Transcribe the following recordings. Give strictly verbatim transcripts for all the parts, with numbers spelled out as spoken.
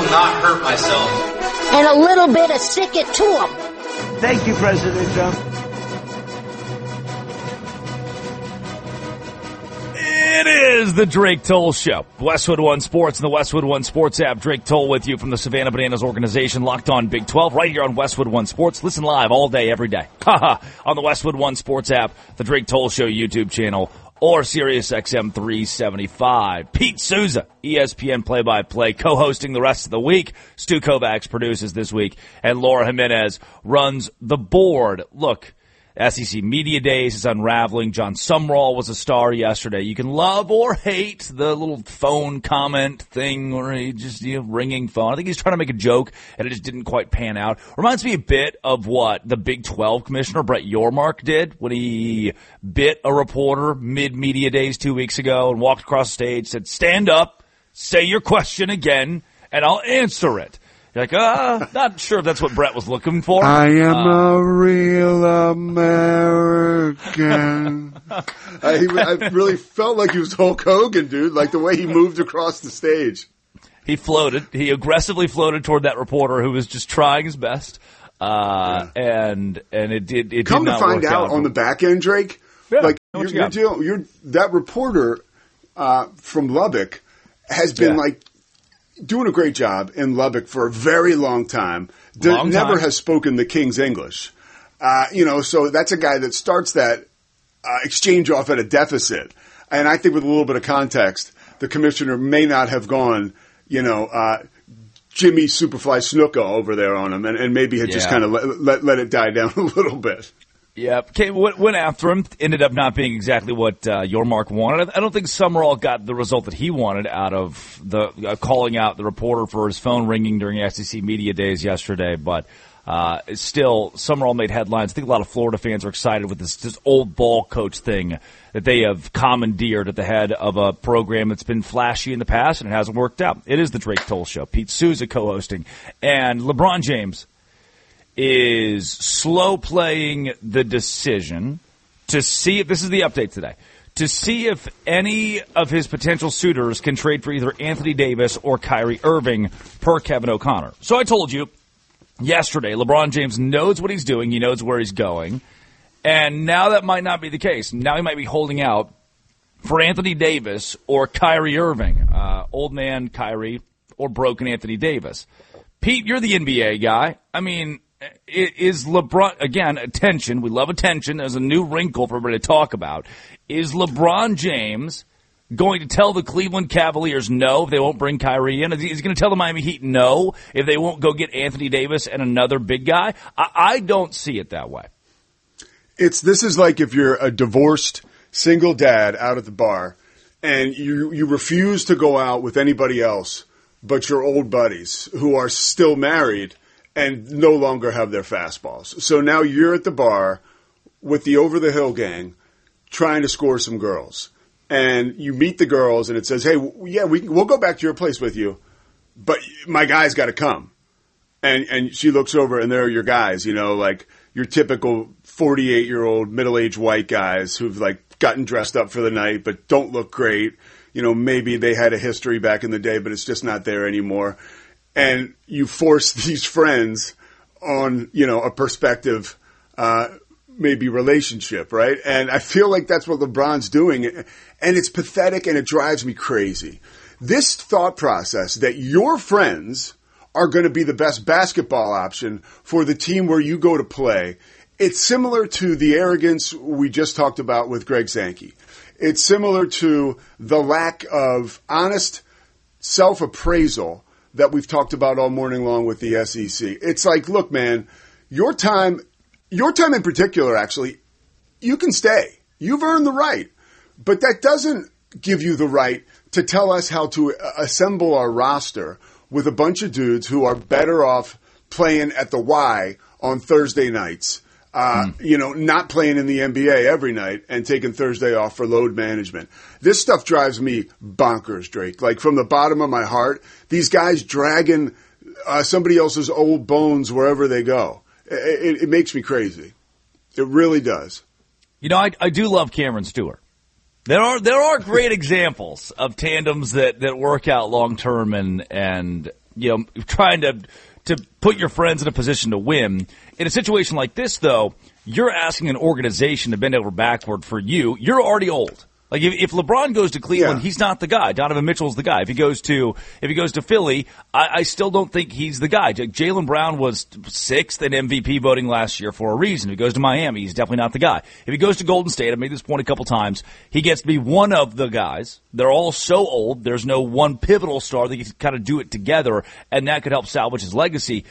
not hurt myself. And a little bit of sick it to him. Thank you, President Trump. It is the Drake Toll Show. Westwood One Sports and the Westwood One Sports app. Drake Toll with you from the Savannah Bananas organization, Locked On Big twelve, right here on Westwood One Sports. Listen live all day, every day. Haha, on the Westwood One Sports app, the Drake Toll Show YouTube channel, or Sirius X M three seventy-five. Pete Souza, E S P N play-by-play, co-hosting the rest of the week. Stu Kovacs produces this week, and Laura Jimenez runs the board. Look, S E C Media Days is unraveling. John Sumrall was a star yesterday. You can love or hate the little phone comment thing where he just, you know, ringing phone. I think he's trying to make a joke, and it just didn't quite pan out. Reminds me a bit of what the Big twelve commissioner, Brett Yormark, did when he bit a reporter mid-Media Days two weeks ago and walked across the stage, said, "Stand up, say your question again, and I'll answer it." You're like, uh, not sure if that's what Brett was looking for. I am uh, a real American. I, he, I really felt like he was Hulk Hogan, dude, like the way he moved across the stage. He floated. He aggressively floated toward that reporter who was just trying his best. Uh, yeah. and, and it did, it Come did to not find work out, out on the back end, Drake, yeah, like, you're, you're, you you're, you're, that reporter, uh, from Lubbock has been yeah. like, doing a great job in Lubbock for a very long time. D- long never time. has spoken the King's English. Uh, you know, so that's a guy that starts that uh, exchange off at a deficit. And I think with a little bit of context, the commissioner may not have gone, you know, uh, Jimmy Superfly Snuka over there on him and, and maybe had yeah. just kind of let, let, let it die down a little bit. Yeah, came, went after him, ended up not being exactly what uh, Yormark wanted. I don't think Sumrall got the result that he wanted out of the uh, calling out the reporter for his phone ringing during S E C Media Days yesterday, but uh, still, Sumrall made headlines. I think a lot of Florida fans are excited with this, this old ball coach thing that they have commandeered at the head of a program that's been flashy in the past, and it hasn't worked out. It is the Drake Toll Show. Pete Souza co-hosting, and LeBron James is slow playing the decision to see if, this is the update today, to see if any of his potential suitors can trade for either Anthony Davis or Kyrie Irving, per Kevin O'Connor. So I told you yesterday, LeBron James knows what he's doing. He knows where he's going. And now that might not be the case. Now he might be holding out for Anthony Davis or Kyrie Irving, uh, old man Kyrie or broken Anthony Davis. Pete, you're the N B A guy. I mean, is LeBron, again, attention, we love attention, there's a new wrinkle for everybody to talk about. Is LeBron James going to tell the Cleveland Cavaliers no if they won't bring Kyrie in? Is he going to tell the Miami Heat no if they won't go get Anthony Davis and another big guy? I, I don't see it that way. It's This is like if you're a divorced single dad out at the bar and you, you refuse to go out with anybody else but your old buddies who are still married and no longer have their fastballs. So now you're at the bar with the over-the-hill gang trying to score some girls. And you meet the girls, and it says, hey, yeah, we, we'll go back to your place with you, but my guy's got to come. And and she looks over, and there are your guys, you know, like your typical forty-eight-year-old middle-aged white guys who've, like, gotten dressed up for the night but don't look great. You know, maybe they had a history back in the day, but it's just not there anymore. And you force these friends on, you know, a prospective, uh, maybe relationship, right? And I feel like that's what LeBron's doing. And it's pathetic and it drives me crazy. This thought process that your friends are going to be the best basketball option for the team where you go to play, it's similar to the arrogance we just talked about with Greg Sankey. It's similar to the lack of honest self-appraisal that we've talked about all morning long with the S E C. It's like, look, man, your time, your time in particular, actually, you can stay. You've earned the right. But that doesn't give you the right to tell us how to assemble our roster with a bunch of dudes who are better off playing at the Y on Thursday nights. Uh, mm. You know, not playing in the N B A every night and taking Thursday off for load management. This stuff drives me bonkers, Drake. Like, from the bottom of my heart, these guys dragging uh, somebody else's old bones wherever they go. It, it, it makes me crazy. It really does. You know, I, I do love Cameron Stewart. There are there are great examples of tandems that, that work out long term, and and you know, trying to to put your friends in a position to win. In a situation like this, though, you're asking an organization to bend over backward for you. You're already old. Like if, if LeBron goes to Cleveland, yeah. he's not the guy. Donovan Mitchell's the guy. If he goes to if he goes to Philly, I, I still don't think he's the guy. Jaylen Brown was sixth in M V P voting last year for a reason. If he goes to Miami, he's definitely not the guy. If he goes to Golden State, I've made this point a couple times, he gets to be one of the guys. They're all so old. There's no one pivotal star that you can kind of do it together, and that could help salvage his legacy.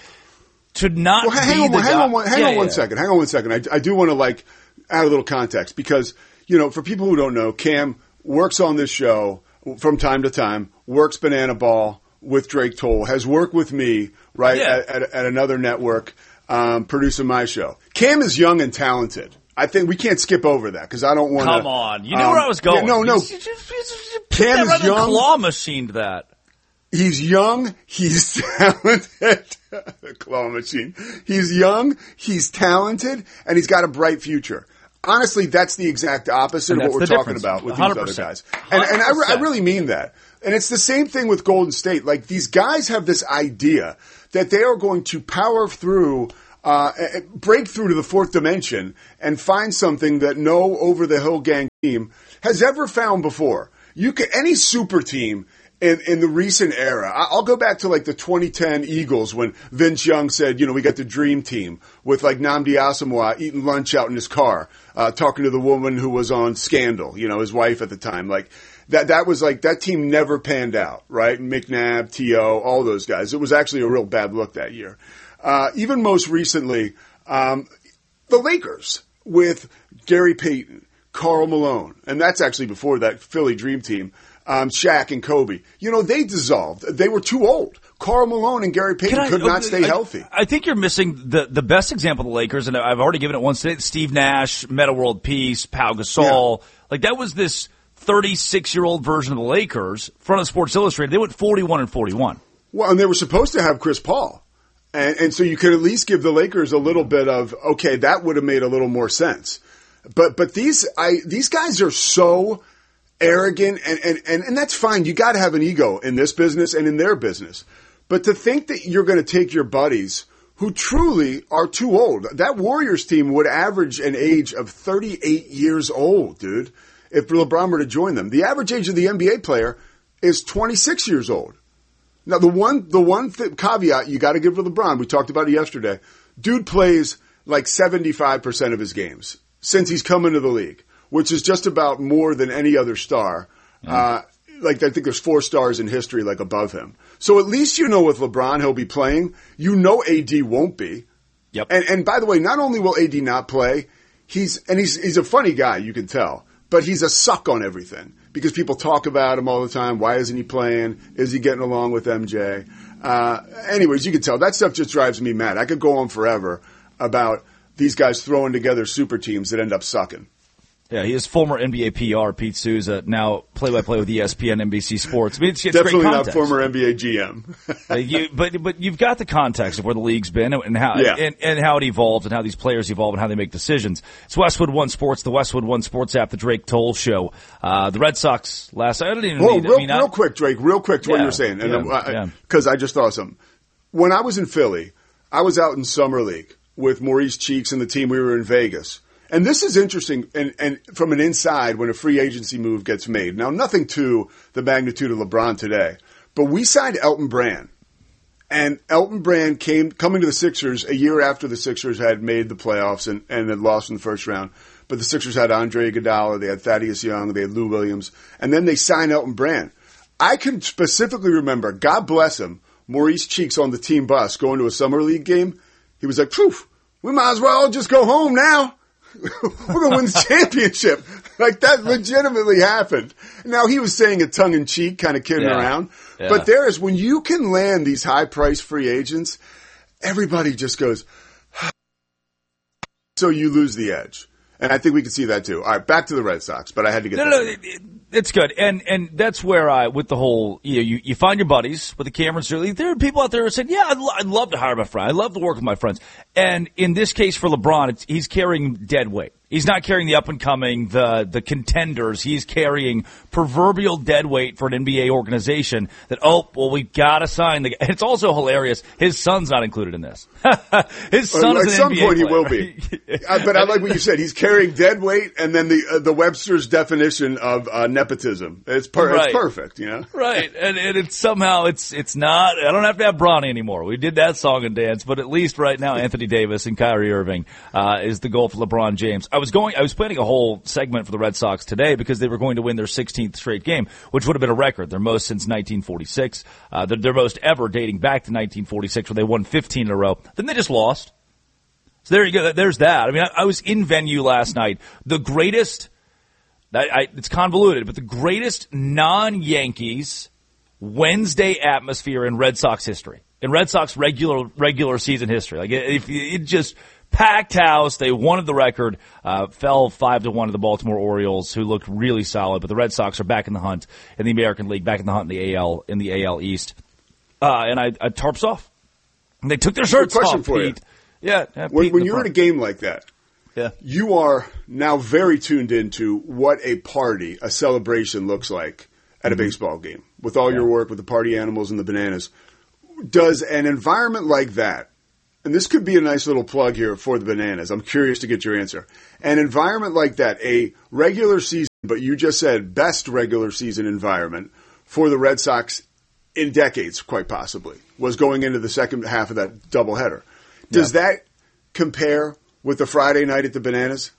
To not well, hang be on, the hang guy. on, one, hang yeah, on one yeah. second. Hang on one second. I, I do want to like add a little context because you know, for people who don't know, Cam works on this show from time to time. Works Banana Ball with Drake Toll. Has worked with me right Yeah. at, at, at another network um, producing my show. Cam is young and talented. I think we can't skip over that because I don't want to. Come on, you knew um, where I was going. Yeah, no, no. You, you, you, you, you Cam that is right in the young. claw machined that. He's young. He's talented. The claw machine. He's young. He's talented, and he's got a bright future. Honestly, that's the exact opposite And of what we're that's the talking difference. about with one these hundred other percent. guys. And, and I, re- I one hundred percent. really mean that. And it's the same thing with Golden State. Like, these guys have this idea that they are going to power through, uh, break through to the fourth dimension and find something that no over-the-hill gang team has ever found before. You can, any super team in, in the recent era, I'll go back to like the twenty ten Eagles when Vince Young said, you know, we got the dream team with like Nnamdi Asomugha eating lunch out in his car, uh, talking to the woman who was on Scandal, you know, his wife at the time. Like that, that was like, that team never panned out, right? McNabb, T O, all those guys. It was actually a real bad look that year. Uh, even most recently, um, the Lakers with Gary Payton, Karl Malone, and that's actually before that Philly Dream Team. Um, Shaq and Kobe, you know, they dissolved. They were too old. Karl Malone and Gary Payton I, could not stay I, healthy. I think you're missing the, the best example of the Lakers, and I've already given it once today. Steve Nash, Metta World Peace, Pau Gasol. Yeah. Like, that was this thirty-six-year-old version of the Lakers, front of Sports Illustrated. They went forty-one and forty-one. Well, and they were supposed to have Chris Paul. And, and so you could at least give the Lakers a little bit of, okay, that would have made a little more sense. But but these I these guys are so arrogant, and, and, and, and that's fine. You got to have an ego in this business and in their business. But to think that you're going to take your buddies who truly are too old. That Warriors team would average an age of thirty-eight years old, dude, if LeBron were to join them. The average age of the N B A player is twenty-six years old. Now, the one the one th- caveat you got to give to LeBron, we talked about it yesterday, dude plays like seventy-five percent of his games since he's come into the league, which is just about more than any other star. Yeah. Uh, like, I think there's four stars in history, like, above him. So at least you know with LeBron he'll be playing. You know A D won't be. Yep. And, and by the way, not only will A D not play, he's and he's he's a funny guy, you can tell, but he's a suck on everything because people talk about him all the time. Why isn't he playing? Is he getting along with M J? Uh, anyways, you can tell. That stuff just drives me mad. I could go on forever about these guys throwing together super teams that end up sucking. Yeah, he is former N B A P R, Pete Souza, now play-by-play with E S P N, N B C Sports. I mean, it's, it's Definitely great not context. former N B A G M. uh, you, but but you've got the context of where the league's been and how yeah. and, and how it evolved and how these players evolve and how they make decisions. It's Westwood One Sports, the Westwood One Sports app, the Drake Toll Show. Uh, the Red Sox last. I didn't even. Whoa, need, real, I mean, real I, quick, Drake. Real quick to yeah, what you're saying, and yeah, because yeah. I just thought of something. When I was in Philly, I was out in summer league with Maurice Cheeks and the team. We were in Vegas. And this is interesting, and, and from an inside, when a free agency move gets made. Now, nothing to the magnitude of LeBron today, but we signed Elton Brand. And Elton Brand came coming to the Sixers a year after the Sixers had made the playoffs and, and had lost in the first round. But the Sixers had Andre Iguodala, they had Thaddeus Young, they had Lou Williams, and then they signed Elton Brand. I can specifically remember, God bless him, Maurice Cheeks on the team bus going to a summer league game. He was like, "Phew, we might as well just go home now. We're going to win the championship." Like, that legitimately happened. Now, he was saying it tongue-in-cheek, kind of kidding yeah. around. Yeah. But there is, when you can land these high-priced free agents, everybody just goes, so you lose the edge. And I think we can see that too. All right, back to the Red Sox, but I had to get no, that. No, it, it, it's good. And and that's where I, with the whole, you know, you, you find your buddies with the Camerons. There are people out there who said, yeah, I'd, lo- I'd love to hire my friend. I'd love to work with my friends. And in this case for LeBron, it's, he's carrying dead weight. He's not carrying the up-and-coming, the the contenders. He's carrying proverbial dead weight for an N B A organization that, oh, well, we've got to sign the guy. It's also hilarious. His son's not included in this. His son uh, is an At some N B A point player. he will be. uh, but I like what you said. He's carrying dead weight and then the uh, the Webster's definition of uh, nepotism. It's, per- Right. it's perfect, you know? Right, and, and it's somehow it's it's not. I don't have to have Bronny anymore. We did that song and dance, but at least right now, Anthony Davis and Kyrie Irving uh, is the goal for LeBron James. I was going. I was planning a whole segment for the Red Sox today because they were going to win their sixteenth straight game, which would have been a record, their most since nineteen forty-six, uh, their, their most ever dating back to nineteen forty-six, where they won fifteen in a row. Then they just lost. So there you go. There's that. I mean, I, I was in venue last night. The greatest. I, I, it's convoluted, but the greatest non-Yankees Wednesday atmosphere in Red Sox history, in Red Sox regular regular season history. Like it, it, it just packed house. They wanted the record. Uh, fell five to one to the Baltimore Orioles, who looked really solid. But the Red Sox are back in the hunt in the American League, back in the hunt in the A L in the A L East. Uh, and I, I tarps off. And they took their shirts Good question off. for Pete. you. Yeah. yeah When, Pete when in the you're front. at a game like that, Yeah. you are now very tuned into what a party, a celebration looks like at a Mm-hmm. baseball game with all your work with the party animals and the bananas. Does an environment like that, and this could be a nice little plug here for the bananas, I'm curious to get your answer. An environment like that, a regular season, but you just said best regular season environment for the Red Sox in decades, quite possibly, was going into the second half of that doubleheader. Does Yeah. that compare with the Friday night at the Bananas?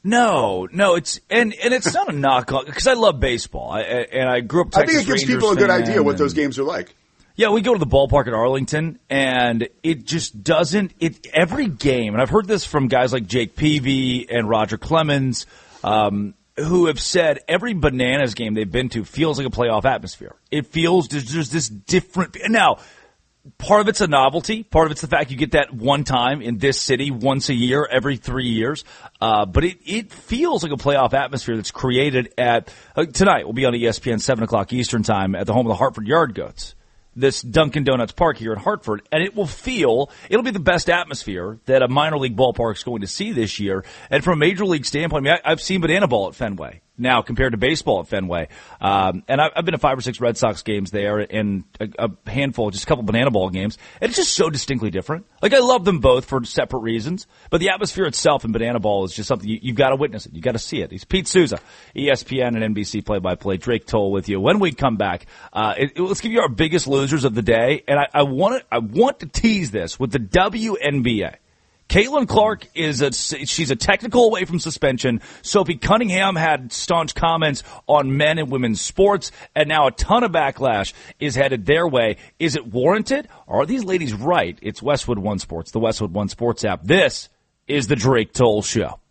No, no, it's and and it's not a knock on because I love baseball. I, and I grew up. I Texas think it gives Rangers people a good fan idea what and- those games are like. Yeah, we go to the ballpark at Arlington, and it just doesn't. It every game, and I've heard this from guys like Jake Peavy and Roger Clemens, um, who have said every Bananas game they've been to feels like a playoff atmosphere. It feels there's, there's this different. Now, part of it's a novelty. Part of it's the fact you get that one time in this city once a year, every three years. Uh, but it, it feels like a playoff atmosphere that's created at uh, tonight. We'll be on E S P N seven o'clock Eastern time at the home of the Hartford Yard Goats, this Dunkin' Donuts Park here in Hartford, and it will feel, it'll be the best atmosphere that a minor league ballpark is going to see this year. And from a major league standpoint, I mean, I, I've seen banana ball at Fenway now compared to baseball at Fenway. Um, and I, I've been to five or six Red Sox games there and a, a handful, just a couple banana ball games. And it's just so distinctly different. Like, I love them both for separate reasons, but the atmosphere itself in banana ball is just something you, you've got to witness it. You've got to see it. He's Pete Souza, E S P N and N B C play-by-play. Drake Toll with you. When we come back, uh, it, it, let's give you our biggest losers of the day. And I, I want to, I want to tease this with the W N B A. Caitlin Clark is a, she's a technical away from suspension. Sophie Cunningham had staunch comments on men and women's sports, and now a ton of backlash is headed their way. Is it warranted? Or are these ladies right? It's Westwood One Sports, the Westwood One Sports app. This is the Drake Toll Show.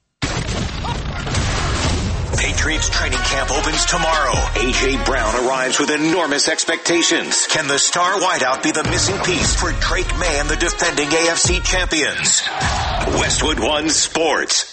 Patriots training camp opens tomorrow. A J. Brown arrives with enormous expectations. Can the star wideout be the missing piece for Drake May and the defending A F C champions? Westwood One Sports.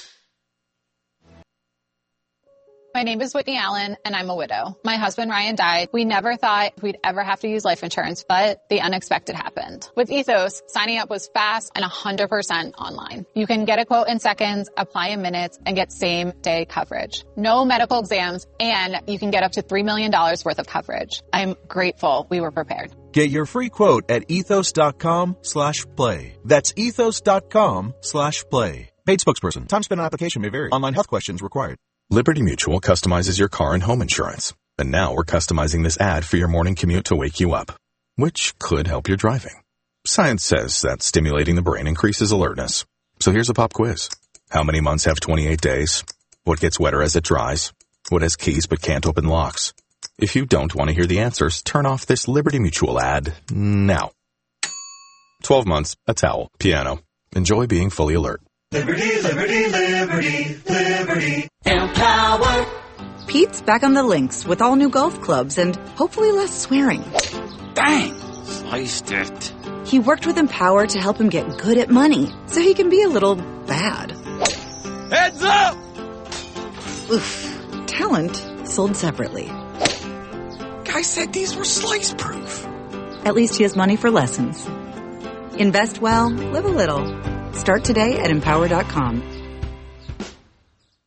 My name is Whitney Allen, and I'm a widow. My husband, Ryan, died. We never thought we'd ever have to use life insurance, but the unexpected happened. With Ethos, signing up was fast and one hundred percent online. You can get a quote in seconds, apply in minutes, and get same-day coverage. No medical exams, and you can get up to three million dollars worth of coverage. I'm grateful we were prepared. Get your free quote at ethos.com slash play. That's ethos.com slash play. Paid spokesperson. Time spent on application may vary. Online health questions required. Liberty Mutual customizes your car and home insurance. And now we're customizing this ad for your morning commute to wake you up, which could help your driving. Science says that stimulating the brain increases alertness. So here's a pop quiz. How many months have twenty-eight days? What gets wetter as it dries? What has keys but can't open locks? If you don't want to hear the answers, turn off this Liberty Mutual ad now. twelve months, a towel, piano. Enjoy being fully alert. Liberty, liberty, liberty, liberty. Empower. Pete's back on the links with all new golf clubs and hopefully less swearing. Dang, sliced it. He worked with Empower to help him get good at money, so he can be a little bad. Heads up! Oof. Talent sold separately. Guy said these were slice-proof. At least he has money for lessons. Invest well, live a little. Start today at empower dot com.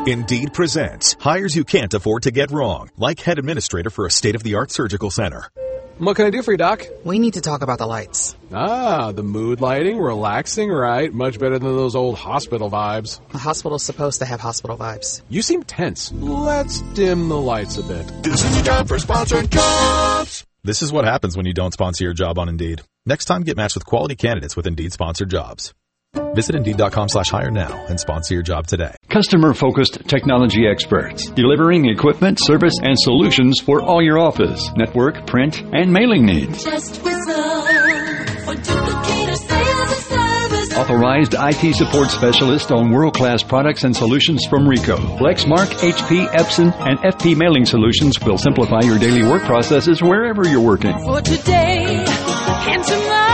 Indeed presents hires you can't afford to get wrong, like head administrator for a state-of-the-art surgical center. What can I do for you, Doc? We need to talk about the lights. Ah, the mood lighting, relaxing, right? Much better than those old hospital vibes. A hospital's supposed to have hospital vibes. You seem tense. Let's dim the lights a bit. This is time for sponsored jobs. This is what happens when you don't sponsor your job on Indeed. Next time, get matched with quality candidates with Indeed-sponsored jobs. Visit Indeed.com slash hire now and sponsor your job today. Customer-focused technology experts, delivering equipment, service, and solutions for all your office, network, print, and mailing needs. Just whistle for Duplicator Sales and Service. Authorized I T support specialist on world-class products and solutions from Ricoh. Lexmark, H P, Epson, and F P Mailing Solutions will simplify your daily work processes wherever you're working. For today and tomorrow.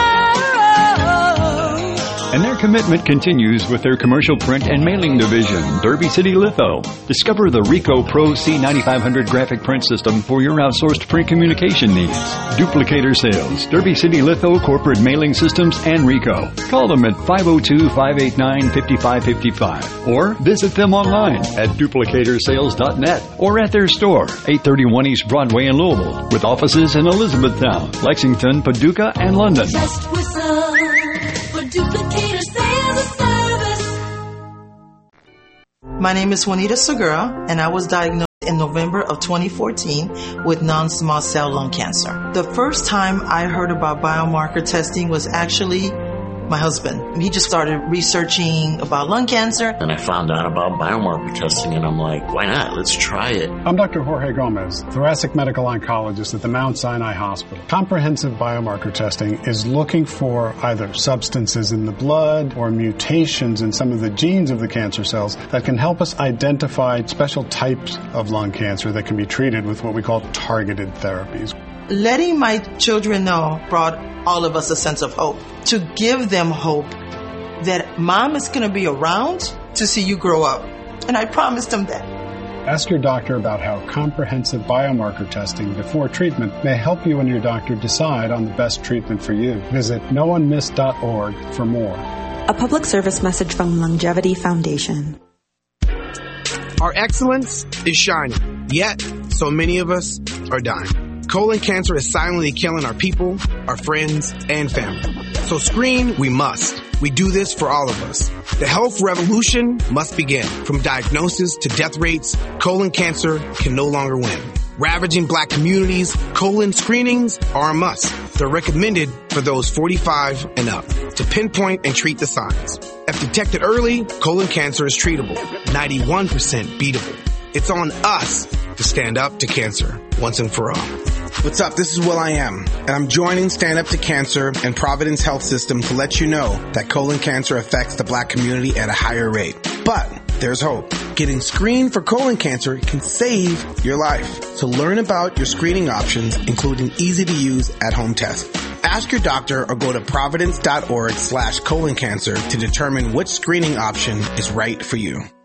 And their commitment continues with their commercial print and mailing division, Derby City Litho. Discover the Ricoh Pro C ninety-five hundred graphic print system for your outsourced print communication needs. Duplicator Sales, Derby City Litho, Corporate Mailing Systems, and Ricoh. Call them at five oh two, five eight nine, five five five five or visit them online at duplicator sales dot net or at their store, eight thirty-one East Broadway in Louisville, with offices in Elizabethtown, Lexington, Paducah, and London. Just whistle for Duplicator Sales and Service. My name is Juanita Segura, and I was diagnosed in November of twenty fourteen with non-small cell lung cancer. The first time I heard about biomarker testing was actually my husband. He just started researching about lung cancer. And I found out about biomarker testing, and I'm like, why not? Let's try it. I'm Doctor Jorge Gomez, thoracic medical oncologist at the Mount Sinai Hospital. Comprehensive biomarker testing is looking for either substances in the blood or mutations in some of the genes of the cancer cells that can help us identify special types of lung cancer that can be treated with what we call targeted therapies. Letting my children know brought all of us a sense of hope. To give them hope that mom is going to be around to see you grow up. And I promised them that. Ask your doctor about how comprehensive biomarker testing before treatment may help you and your doctor decide on the best treatment for you. Visit no one miss dot org for more. A public service message from Longevity Foundation. Our excellence is shining, yet so many of us are dying. Colon cancer is silently killing our people, our friends, and family. So screen we must. We do this for all of us. The health revolution must begin. From diagnosis to death rates, colon cancer can no longer win. Ravaging black communities, colon screenings are a must. They're recommended for those forty-five and up to pinpoint and treat the signs. If detected early, colon cancer is treatable, ninety-one percent beatable. It's on us to stand up to cancer once and for all. What's up? This is Will I Am, and I'm joining Stand Up to Cancer and Providence Health System to let you know that colon cancer affects the black community at a higher rate. But there's hope. Getting screened for colon cancer can save your life. So learn about your screening options, including easy-to-use at-home tests. Ask your doctor or go to providence dot org slash colon cancer to determine which screening option is right for you.